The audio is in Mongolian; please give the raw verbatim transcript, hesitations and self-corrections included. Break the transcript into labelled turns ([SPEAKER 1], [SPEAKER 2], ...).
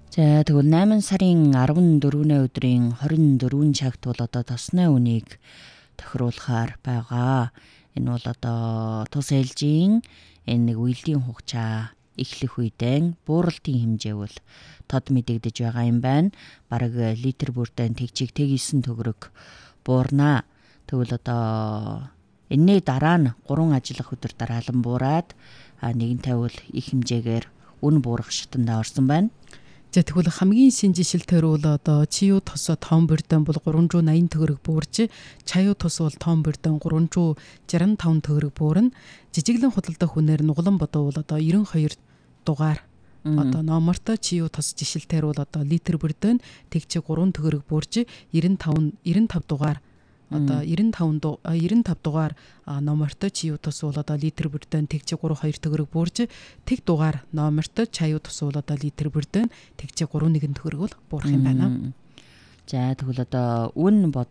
[SPEAKER 1] За тэгвэл eight сарын fourteen өдрийн twenty-four цагт бол одоо тосны үнийг тохируулахаар байгаа. Энэ бол одоо тус ээлжийн энэ нэг үеийн хугацаа эхлэх үедээ бууралтын хэмжээ бол тод мэдэгдэж байгаа юм байна. Бараг литр бүртээ тэгжиг тэгсэн төгрөг буурнаа. Тэгвэл одоо энэний дараа нь гурван ажиллах өдөр дараалан буураад нэгэн тавил их хэмжээгээр үн буурах шатанда орсон байна.
[SPEAKER 2] За тэгвэл хамгийн шинэ жишэлтээр бол одоо Чиу тос тоон бүрдэн бол three hundred eighty төгрөг буурж, Чаю тос бол тоон бүрдэн three hundred sixty-five төгрөг буурна. Жижиглэн худалдах үнээр Нугалан бодоо бол одоо ninety-two дугаар одоо номерт Чиу тос жишэлтээр бол одоо литр бүрдэн тэгчиг three төгрөг буурж, ninety-five ninety-five дугаар одоо ninety-five ninety-five дугаар номерт Чиу тос бол одоо литр бүрдэн тэгчиг thirty-two төгрөг буурж, тэг дугаар номерт Чаю тос бол одоо литр бүрдэн тэгчиг thirty-one төгрөг бол буурах юм байна.
[SPEAKER 1] За тэгвэл одоо үн бод